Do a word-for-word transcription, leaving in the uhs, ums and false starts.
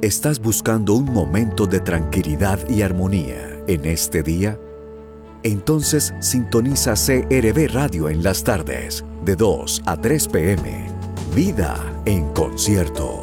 ¿Estás buscando un momento de tranquilidad y armonía en este día? Entonces sintoniza C R V Radio en las tardes, de dos a tres p m Vida en concierto.